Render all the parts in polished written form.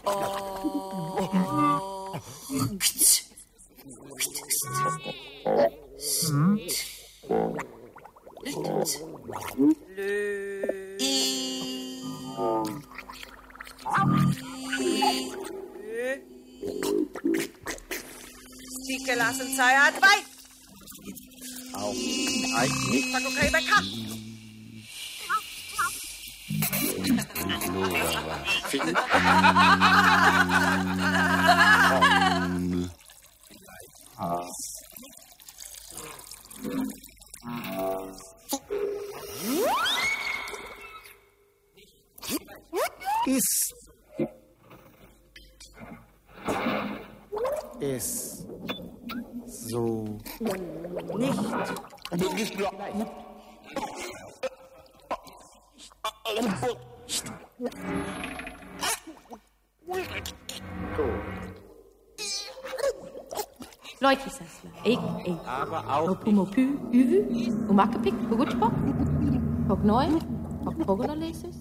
Stikke lassen sejre 2. Ej, Tak okay med kamp. Ist so Leutjesasla, ik, aber auch Opumopü, Üvü, Umakapik, Pugutspok, Pognoi, Pognolesis,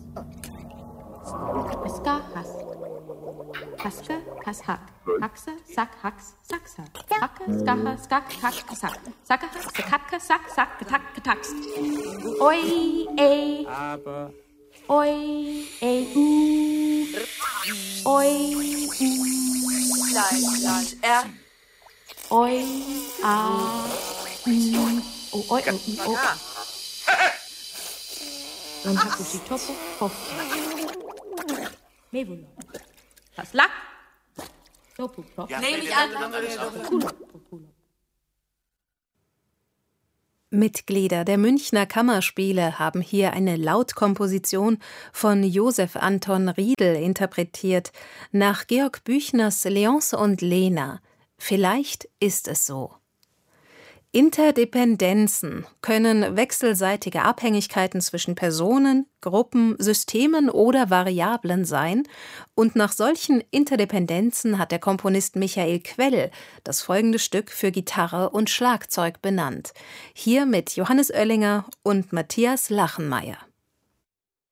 Ska, Has, Haska, Kashak, Haksa, Sak, Haks, Saksa, Hacke, Skaha, Skak, Kak, Sak, Sakaha, Sakatka, Sak, Sak, Getak, Getakst, Oi, ey, aber Oi, ey, Oi, Gleich, R. Oi, A, I, O, Oi, O, I, O. Und Hakushi Topo, Hof. Mevula. Das Lack. Topo, Top. Nehme ich an. Mitglieder der Münchner Kammerspiele haben hier eine Lautkomposition von Josef Anton Riedl interpretiert, nach Georg Büchners Léonce und Lena. Vielleicht ist es so. Interdependenzen können wechselseitige Abhängigkeiten zwischen Personen, Gruppen, Systemen oder Variablen sein, und nach solchen Interdependenzen hat der Komponist Michael Quell das folgende Stück für Gitarre und Schlagzeug benannt. Hier mit Johannes Oellinger und Matthias Lachenmeier.